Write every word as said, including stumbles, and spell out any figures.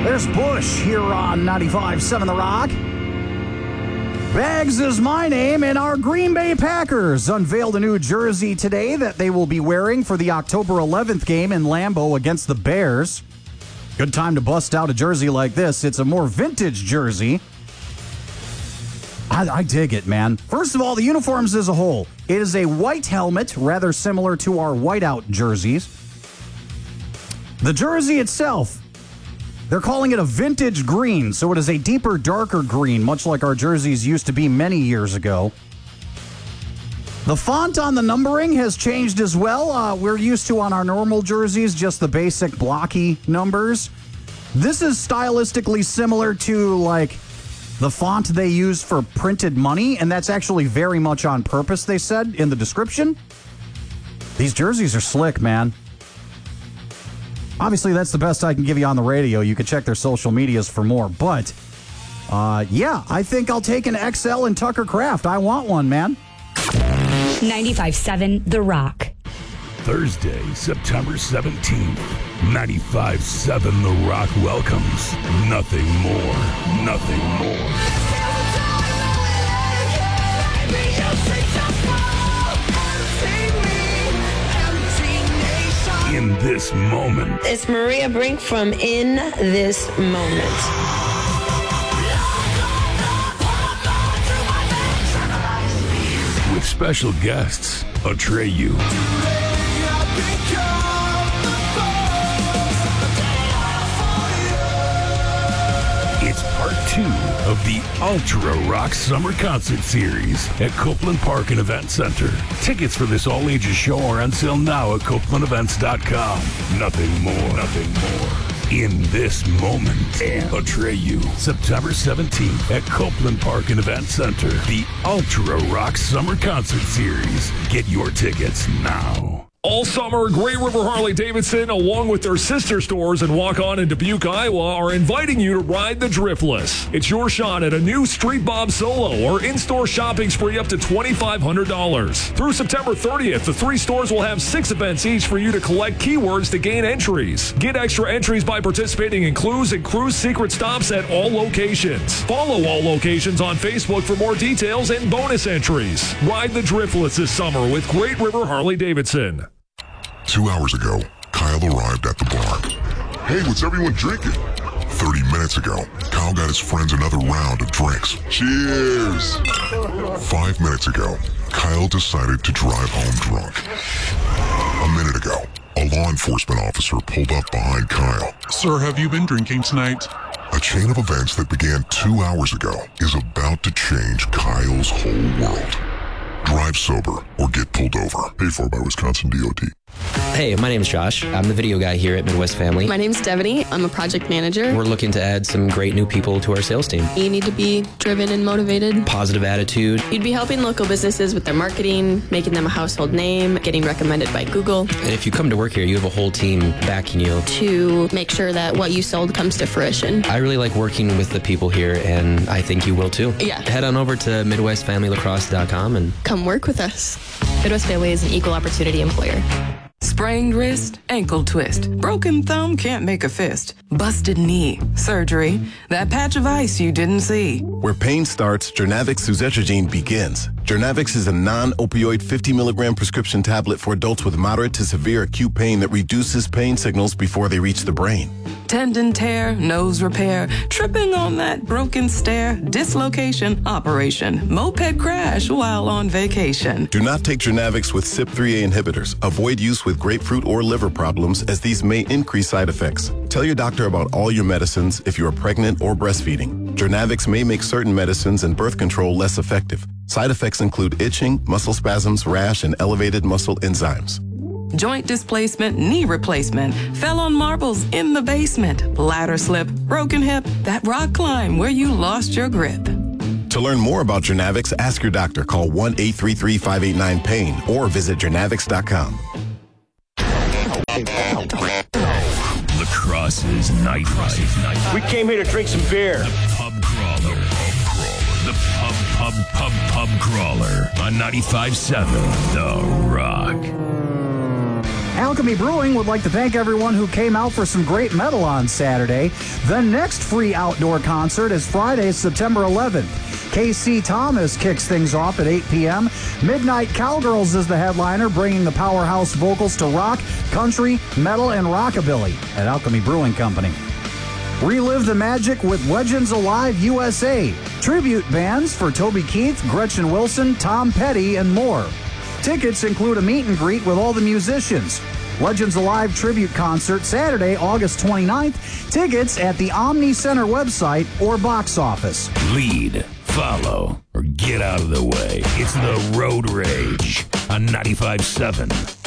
There's Bush here on ninety-five point seven The Rock. Bags is my name, and our Green Bay Packers unveiled a new jersey today that they will be wearing for the October eleventh game in Lambeau against the Bears. Good time to bust out a jersey like this. It's a more vintage jersey. I, I dig it, man. First of all, the uniforms as a whole. It is a white helmet, rather similar to our whiteout jerseys. The jersey itself, they're calling it a vintage green, so it is a deeper, darker green, much like our jerseys used to be many years ago. The font on the numbering has changed as well. Uh, we're used to on our normal jerseys just the basic blocky numbers. This is stylistically similar to like the font they use for printed money, and that's actually very much on purpose, they said in the description. These jerseys are slick, man. Obviously, that's the best I can give you on the radio. You can check their social medias for more. But, uh, yeah, I think I'll take an X L in Tucker Craft. I want one, man. ninety-five point seven The Rock. Thursday, September seventeenth, ninety-five point seven The Rock welcomes Nothing More, Nothing More. In This Moment. It's Maria Brink from In This Moment. With special guests, Atreyu. It's part two of the Ultra Rock Summer Concert Series at Copeland Park and Event Center. Tickets for this all-ages show are on sale now at copeland events dot com. Nothing more, nothing more. In This Moment, and Atreyu, September seventeenth at Copeland Park and Event Center. The Ultra Rock Summer Concert Series. Get your tickets now. All summer, Great River Harley-Davidson, along with their sister stores in Waukon and Dubuque, Iowa, are inviting you to ride the Driftless. It's your shot at a new Street Bob Solo or in-store shopping spree up to twenty-five hundred dollars. Through September thirtieth, the three stores will have six events each for you to collect keywords to gain entries. Get extra entries by participating in clues and cruise secret stops at all locations. Follow all locations on Facebook for more details and bonus entries. Ride the Driftless this summer with Great River Harley-Davidson. Two hours ago, Kyle arrived at the bar. Hey, what's everyone drinking? Thirty minutes ago, Kyle got his friends another round of drinks. Cheers! Five minutes ago, Kyle decided to drive home drunk. A minute ago, a law enforcement officer pulled up behind Kyle. Sir, have you been drinking tonight? A chain of events that began two hours ago is about to change Kyle's whole world. Drive sober or get pulled over. Paid for by Wisconsin D O T. Hey, my name's Josh. I'm the video guy here at Midwest Family. My name's Devaney. I'm a project manager. We're looking to add some great new people to our sales team. You need to be driven and motivated. Positive attitude. You'd be helping local businesses with their marketing, making them a household name, getting recommended by Google. And if you come to work here, you have a whole team backing you. To make sure that what you sold comes to fruition. I really like working with the people here, and I think you will too. Yeah. Head on over to midwest family lacrosse dot com and come work with us. Midwest Family is an equal opportunity employer. Sprained wrist, ankle twist, broken thumb, can't make a fist, busted knee, surgery, that patch of ice you didn't see. Where pain starts, Jernavix suzetrigine begins. Jernavix is a non-opioid fifty milligram prescription tablet for adults with moderate to severe acute pain that reduces pain signals before they reach the brain. Tendon tear, nose repair, tripping on that broken stair, dislocation, operation, moped crash while on vacation. Do not take Jernavix with C Y P three A inhibitors. Avoid use with grapefruit or liver problems, as these may increase side effects. Tell your doctor about all your medicines if you are pregnant or breastfeeding. Jernavix may make certain medicines and birth control less effective. Side effects include itching, muscle spasms, rash, and elevated muscle enzymes. Joint displacement, knee replacement, fell on marbles in the basement, ladder slip, broken hip, that rock climb where you lost your grip. To learn more about Jernavix, ask your doctor. Call one eight three three, five eight nine, pain or visit jernavix dot com. Lacrosse's nightlife. We came here to drink some beer. The pub crawler. The pub, pub, pub, pub crawler on ninety-five point seven The Rock. Alchemy Brewing would like to thank everyone who came out for some great metal on Saturday. The next free outdoor concert is Friday, September eleventh. K C Thomas kicks things off at eight p.m. Midnight Cowgirls is the headliner, bringing the powerhouse vocals to rock, country, metal, and rockabilly at Alchemy Brewing Company. Relive the magic with Legends Alive U S A. Tribute bands for Toby Keith, Gretchen Wilson, Tom Petty, and more. Tickets include a meet and greet with all the musicians. Legends Alive Tribute Concert, Saturday, August twenty-ninth. Tickets at the Omni Center website or box office. Lead, follow, or get out of the way. It's the Road Rage on ninety-five point seven